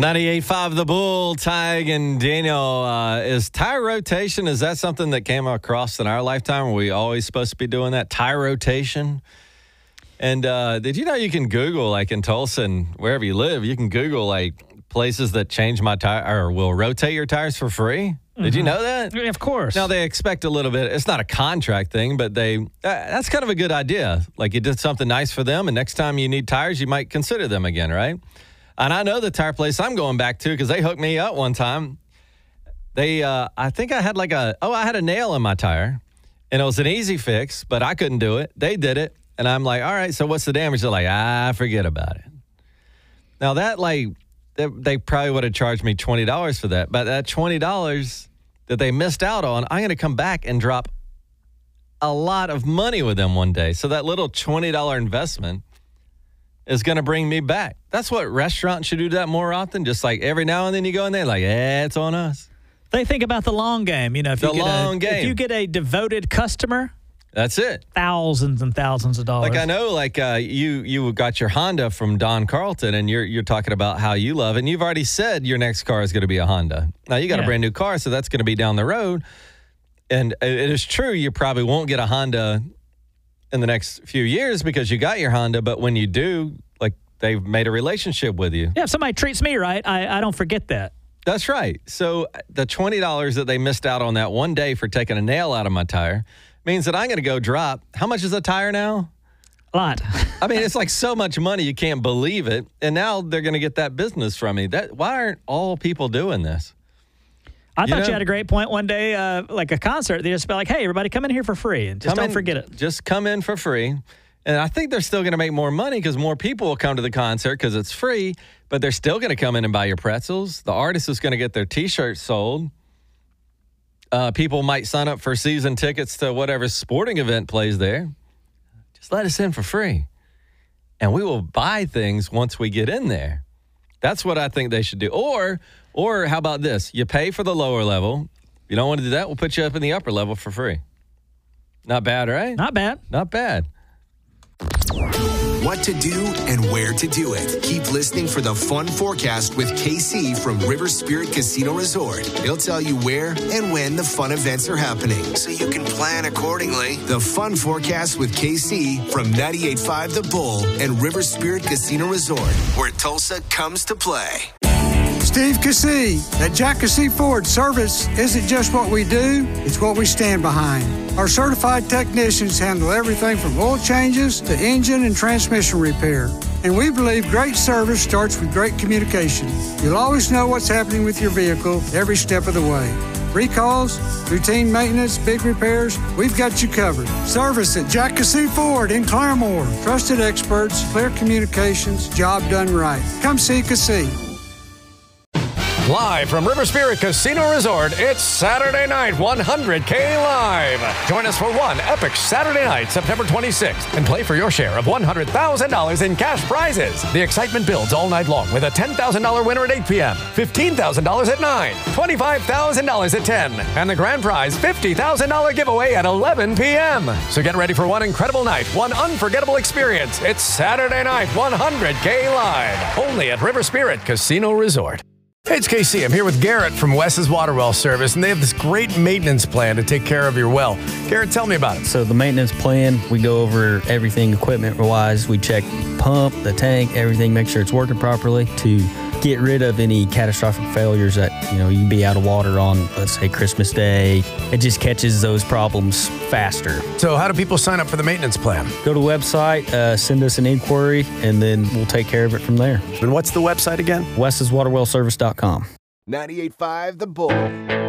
98.5 The Bull, Tig and Daniel. Is tire rotation, is that something that came across in our lifetime? Are we always supposed to be doing that? Tire rotation? And did you know you can Google, like in Tulsa and wherever you live, you can Google like places that change my tire or will rotate your tires for free? Did you know that? Yeah, of course. Now, they expect a little bit. It's not a contract thing, but that's kind of a good idea. Like you did something nice for them, and next time you need tires, you might consider them again, right? And I know the tire place I'm going back to because they hooked me up one time. I think I had I had a nail in my tire, and it was an easy fix, but I couldn't do it. They did it, and I'm like, all right, so what's the damage? They're like, forget about it. Now, that, they probably would have charged me $20 for that, but that $20 that they missed out on, I'm going to come back and drop a lot of money with them one day. So that little $20 investment is going to bring me back. That's what restaurants should do that more often. Just like every now and then you go in there like, it's on us. They think about the long game. You know, if you get a devoted customer, that's it. Thousands and thousands of dollars. Like I know, you got your Honda from Don Carlton, and you're talking about how you love it. And you've already said your next car is going to be a Honda. Now you got a brand new car, so that's going to be down the road. And it is true, you probably won't get a Honda in the next few years because you got your Honda. But when you do, they've made a relationship with you. Yeah, if somebody treats me right, I don't forget that. That's right. So the $20 that they missed out on that one day for taking a nail out of my tire means that I'm going to go drop. How much is a tire now? A lot. I mean, it's like so much money, you can't believe it. And now they're going to get that business from me. Why aren't all people doing this? I thought you had a great point one day, like a concert. They just be like, hey, everybody come in here for free. And just don't forget it. Just come in for free. And I think they're still going to make more money because more people will come to the concert because it's free. But they're still going to come in and buy your pretzels. The artist is going to get their T-shirts sold. People might sign up for season tickets to whatever sporting event plays there. Just let us in for free. And we will buy things once we get in there. That's what I think they should do. Or how about this? You pay for the lower level. If you don't want to do that, we'll put you up in the upper level for free. Not bad, right? Not bad. Not bad. What to do and where to do it. Keep listening for the Fun Forecast with KC from River Spirit Casino Resort. He'll tell you where and when the fun events are happening, so you can plan accordingly. The Fun Forecast with KC from 98.5 The Bull and River Spirit Casino Resort, where Tulsa comes to play. Steve Cassey. At Jack Cassey Ford, service isn't just what we do, it's what we stand behind. Our certified technicians handle everything from oil changes to engine and transmission repair. And we believe great service starts with great communication. You'll always know what's happening with your vehicle every step of the way. Recalls, routine maintenance, big repairs, we've got you covered. Service at Jack Cassey Ford in Claremore. Trusted experts, clear communications, job done right. Come see Cassey. Live from River Spirit Casino Resort, it's Saturday Night 100K Live. Join us for one epic Saturday night, September 26th, and play for your share of $100,000 in cash prizes. The excitement builds all night long with a $10,000 winner at 8 p.m., $15,000 at 9, $25,000 at 10, and the grand prize $50,000 giveaway at 11 p.m. So get ready for one incredible night, one unforgettable experience. It's Saturday Night 100K Live, only at River Spirit Casino Resort. Hey, it's KC. I'm here with Garrett from Wes's Water Well Service, and they have this great maintenance plan to take care of your well. Garrett, tell me about it. So the maintenance plan, we go over everything equipment-wise. We check pump, the tank, everything, make sure it's working properly to get rid of any catastrophic failures that, you can be out of water on, let's say, Christmas Day. It just catches those problems faster. So how do people sign up for the maintenance plan? Go to the website, send us an inquiry, and then we'll take care of it from there. And what's the website again? Wes'sWaterWellService.com. 98.5 The Bull.